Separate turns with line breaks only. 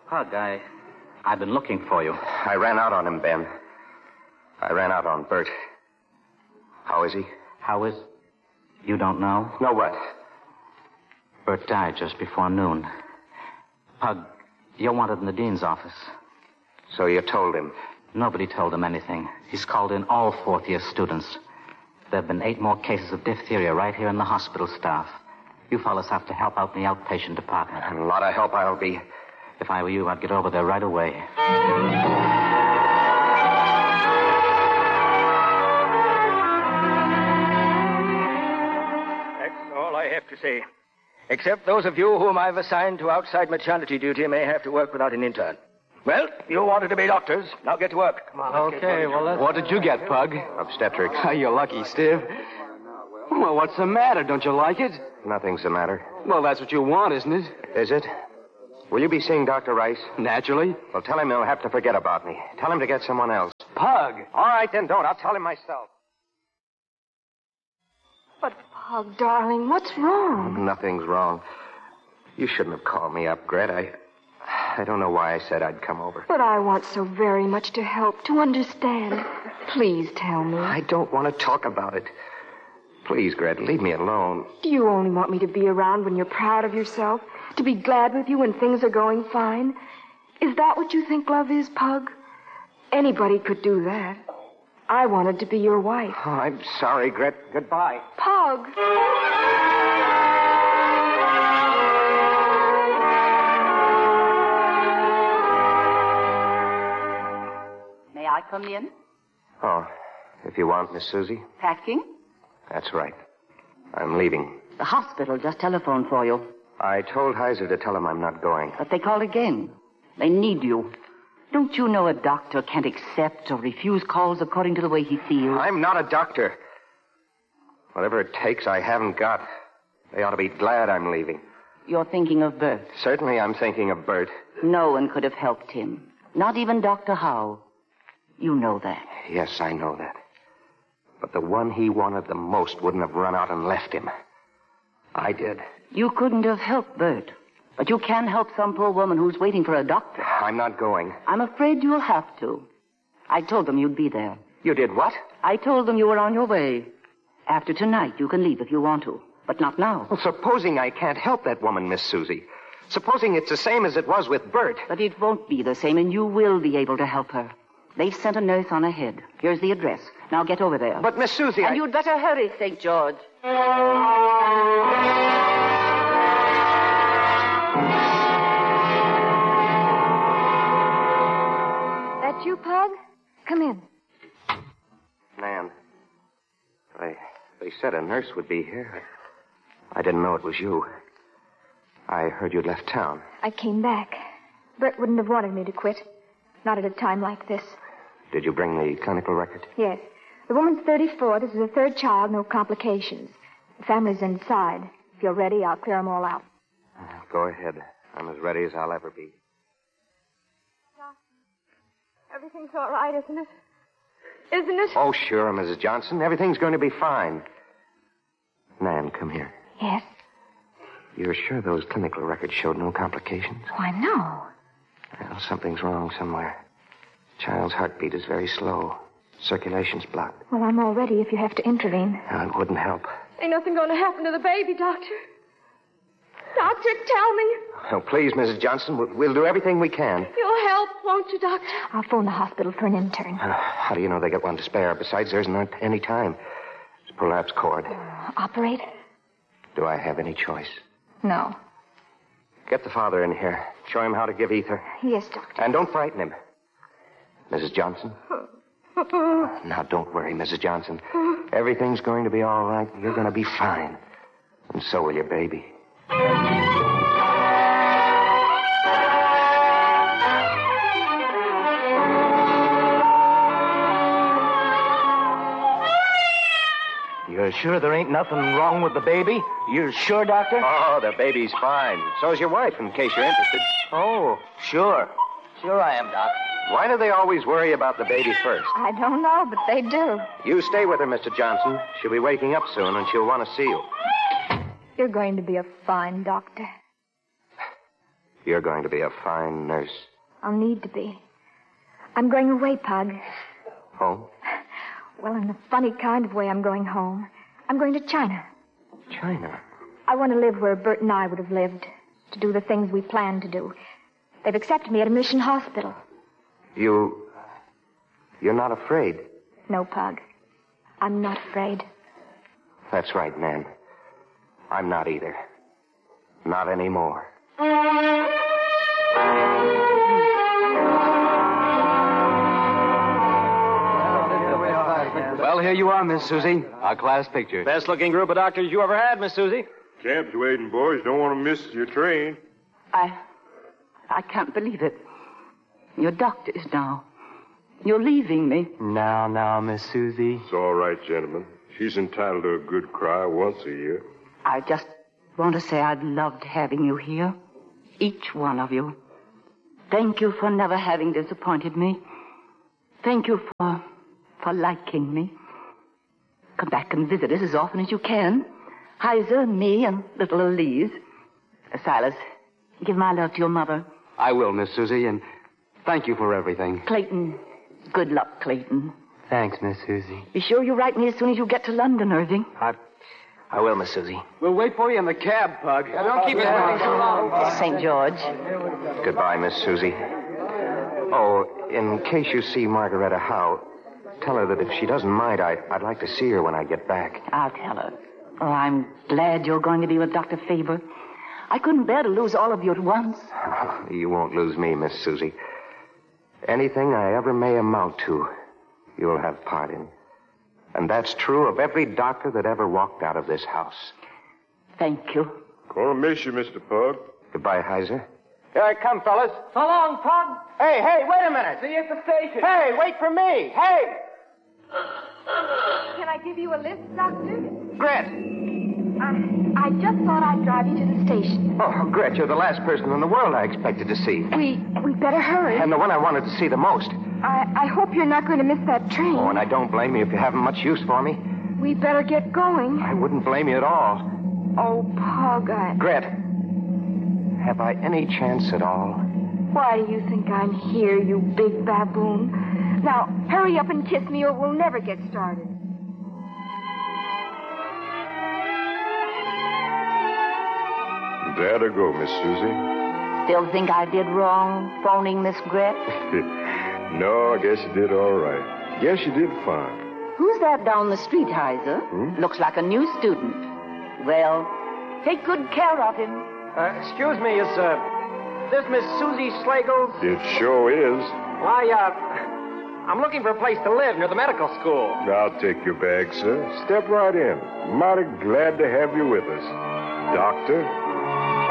Pug, I've been looking for you.
I ran out on him, Ben. I ran out on Bert. How is he?
How is... You don't know?
Know what?
Bert died just before noon. Pug, you're wanted in the dean's office.
So you told him?
Nobody told him anything. He's called in all fourth-year students. There have been 8 more cases of diphtheria right here in the hospital staff. You fellas have to help out in the outpatient department.
And a lot of help I'll be.
If I were you, I'd get over there right away.
That's all I have to say. Except those of you whom I've assigned to outside maternity duty may have to work without an intern. Well, you wanted to be doctors. Now get to work. Come on.
Okay, well, let's...
What did you get, Pug?
Obstetrics.
You're lucky, Steve. Well, what's the matter? Don't you like it?
Nothing's the matter.
Well, that's what you want, isn't it?
Is it? Will you be seeing Dr. Rice?
Naturally.
Well, tell him he'll have to forget about me. Tell him to get someone else.
Pug!
All right, then don't. I'll tell him myself.
But, Pug, darling, what's wrong?
Nothing's wrong. You shouldn't have called me up, Gret. I don't know why I said I'd come over.
But I want so very much to help, to understand. Please tell me.
I don't want to talk about it. Please, Gret, leave me alone.
Do you only want me to be around when you're proud of yourself? To be glad with you when things are going fine? Is that what you think love is, Pug? Anybody could do that. I wanted to be your wife.
Oh, I'm sorry, Gret. Goodbye.
Pug!
May I come in?
Oh, if you want, Miss Susie.
Packing?
That's right. I'm leaving.
The hospital just telephoned for you.
I told Heiser to tell him I'm not going.
But they called again. They need you. Don't you know a doctor can't accept or refuse calls according to the way he feels?
I'm not a doctor. Whatever it takes, I haven't got. They ought to be glad I'm leaving.
You're thinking of Bert.
Certainly I'm thinking of Bert.
No one could have helped him. Not even Dr. Howe. You know that.
Yes, I know that. But the one he wanted the most wouldn't have run out and left him. I did.
You couldn't have helped Bert. But you can help some poor woman who's waiting for a doctor.
I'm not going.
I'm afraid you'll have to. I told them you'd be there.
You did what?
I told them you were on your way. After tonight, you can leave if you want to. But not now.
Well, supposing I can't help that woman, Miss Susie. Supposing it's the same as it was with Bert.
But it won't be the same, and you will be able to help her. They've sent a nurse on ahead. Here's the address. Now get over there.
But, Miss Susie,
And you'd better hurry, St. George.
That you, Pug? Come in.
Nan, they said a nurse would be here. I didn't know it was you. I heard you'd left town.
I came back. Bert wouldn't have wanted me to quit. Not at a time like this.
Did you bring the clinical record?
Yes. The woman's 34. This is the third child, no complications. The family's inside. If you're ready, I'll clear them all out.
Go ahead. I'm as ready as I'll ever be.
Everything's all right, isn't it? Isn't it?
Oh, sure, Mrs. Johnson. Everything's going to be fine. Nan, come here.
Yes?
You're sure those clinical records showed no complications?
Why, no.
Well, something's wrong somewhere. Child's heartbeat is very slow. Circulation's blocked.
Well, I'm all ready if you have to intervene.
No, it wouldn't help.
Ain't nothing going to happen to the baby, Doctor. Doctor, tell me.
Oh, please, Mrs. Johnson, we'll do everything we can.
You'll help, won't you, Doctor?
I'll phone the hospital for an intern.
How do you know they got one to spare? Besides, there isn't any time. It's a prolapse cord.
Operate?
Do I have any choice?
No.
Get the father in here. Show him how to give ether.
Yes, Doctor.
And don't frighten him. Mrs. Johnson? Now, don't worry, Mrs. Johnson. Everything's going to be all right. You're going to be fine. And so will your baby.
You're sure there ain't nothing wrong with the baby? You're sure, Doctor?
Oh, the baby's fine. So's your wife, in case you're interested.
Oh, sure. Sure I am, Doc.
Why do they always worry about the baby first?
I don't know, but they do.
You stay with her, Mr. Johnson. She'll be waking up soon, and she'll want to see you.
You're going to be a fine doctor.
You're going to be a fine nurse.
I'll need to be. I'm going away, Pug.
Home?
Well, in a funny kind of way, I'm going home. I'm going to China.
China?
I want to live where Bert and I would have lived, to do the things we planned to do. They've accepted me at a mission hospital.
You're not afraid?
No, Pug. I'm not afraid.
That's right, Nan. I'm not either. Not anymore.
Well, here you are, Miss Susie. Our class picture.
Best looking group of doctors you ever had, Miss Susie.
Camp's waiting, boys. Don't want to miss your train.
I can't believe it. You're doctors now. You're leaving me.
Now, Miss Susie.
It's all right, gentlemen. She's entitled to a good cry once a year.
I just want to say I've loved having you here. Each one of you. Thank you for never having disappointed me. Thank you for liking me. Come back and visit us as often as you can. Heiser, me, and little Elise. Silas, give my love to your mother.
I will, Miss Susie, and thank you for everything.
Clayton, good luck, Clayton.
Thanks, Miss Susie.
Be sure you write me as soon as you get to London, Irving.
I will, Miss Susie.
We'll wait for you in the cab, Pug. Don't keep us waiting too long.
St. George.
Goodbye, Miss Susie. Oh, in case you see Margaretta Howe, tell her that if she doesn't mind, I'd like to see her when I get back.
I'll tell her. Oh, I'm glad you're going to be with Dr. Faber. I couldn't bear to lose all of you at once.
You won't lose me, Miss Susie. Anything I ever may amount to, you'll have part in. And that's true of every doctor that ever walked out of this house.
Thank you.
Gonna miss you, Mr. Pug.
Goodbye, Heiser.
Here I come, fellas.
So long, Pug.
Hey, wait a minute.
See you at the station.
Hey, wait for me. Hey!
Can I give you a lift, Doctor?
Gret.
I just thought I'd drive you to the station.
Oh, Gret, you're the last person in the world I expected to see.
We better hurry.
And the one I wanted to see the most.
I hope you're not going to miss that train.
Oh, and I don't blame you if you haven't much use for me.
We better get going.
I wouldn't blame you at all.
Oh, Pug,
Gret, have I any chance at all?
Why do you think I'm here, you big baboon? Now, hurry up and kiss me or we'll never get started.
There to go, Miss Susie.
Still think I did wrong phoning Miss Gret?
No, I guess you did all right. Guess you did fine.
Who's that down the street, Heiser? Looks like a new student. Well, take good care of him.
Excuse me, is this Miss Susie Slagle?
It sure is.
Why, I'm looking for a place to live near the medical school.
I'll take your bag, sir. Step right in. Mighty glad to have you with us. Doctor